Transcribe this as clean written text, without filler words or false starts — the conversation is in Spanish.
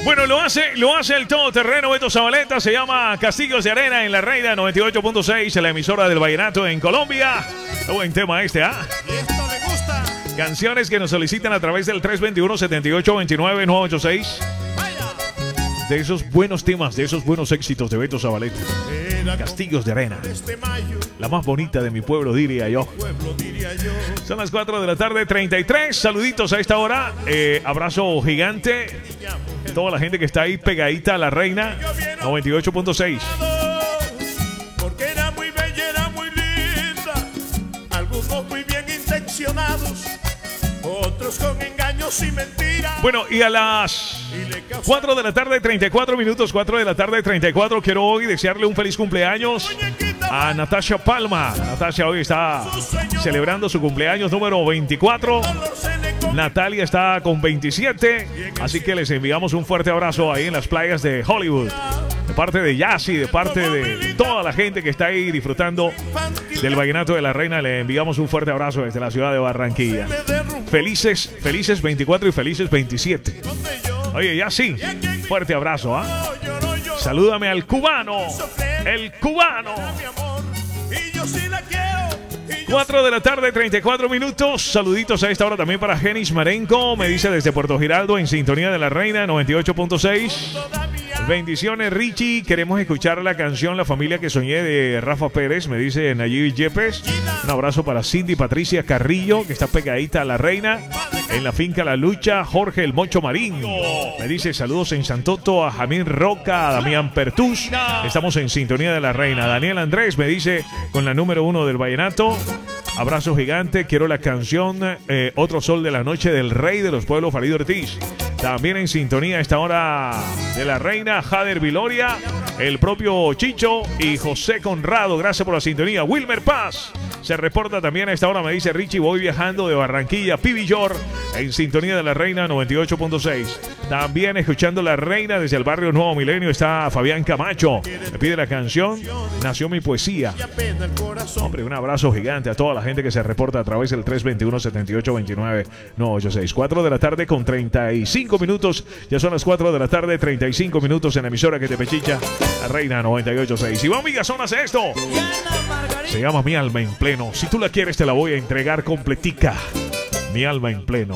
Bueno, lo hace el todoterreno Beto Zabaleta. Se llama Castillos de Arena en la Reina 98.6, la emisora del vallenato en Colombia. Qué buen tema este, ¿ah? Y esto le gusta. Canciones que nos solicitan a través del 321-7829-986. De esos buenos temas, de esos buenos éxitos de Beto Zabaleta. Castillos de Arena. La más bonita de mi pueblo, diría yo. Son las 4 de la tarde, 33. Saluditos a esta hora. Abrazo gigante. Toda la gente que está ahí pegadita a la Reina 98.6. Porque era muy bella, era muy linda. Algunos muy bien intencionados, otros con engaños y mentiras. Bueno, y a las 4 de la tarde, 34 minutos, 4 de la tarde, 34, quiero hoy desearle un feliz cumpleaños a Natasha Palma. Natasha hoy está celebrando su cumpleaños número 24. Natalia está con 27, así que les enviamos un fuerte abrazo ahí en las playas de Hollywood. De parte de Yassi, de parte de toda la gente que está ahí disfrutando del vallenato de la Reina, le enviamos un fuerte abrazo desde la ciudad de Barranquilla. Felices 24 y felices 27. Oye, Yassi, fuerte abrazo, ¿ah? Salúdame al cubano, el cubano. 4 de la tarde, 34 minutos. Saluditos a esta hora también para Genis Marenco. Me dice desde Puerto Giraldo, en sintonía de la Reina 98.6. Bendiciones, Richie. Queremos escuchar la canción La Familia que Soñé de Rafa Pérez. Me dice Nayib Yepes. Un abrazo para Cindy Patricia Carrillo, que está pegadita a la Reina. En la finca La Lucha, Jorge El Mocho Marín. Me dice saludos en Santoto a Jamín Roca, a Damián Pertús. Estamos en sintonía de la Reina. Daniel Andrés me dice con la número 1 del vallenato. Abrazo gigante, quiero la canción Otro Sol de la Noche del Rey de los Pueblos, Farid Ortiz. También en sintonía a esta hora de la Reina, Jader Viloria, el propio Chicho y José Conrado. Gracias por la sintonía. Wilmer Paz se reporta también a esta hora, me dice Richie, voy viajando de Barranquilla, Pibillor, en sintonía de la Reina 98.6. También escuchando la Reina desde el barrio Nuevo Milenio está Fabián Camacho. Me pide la canción Nació mi poesía. Hombre, un abrazo gigante a toda la gente que se reporta a través del 321-7829-986. 4 de la tarde con 35 minutos. Ya son las 4 de la tarde, 35 minutos en la emisora que te pechicha, la Reina 98.6. Y vamos, Migazón, hace esto. Se llama Mi Alma en Pleno. Si tú la quieres, te la voy a entregar completica. Mi alma en pleno.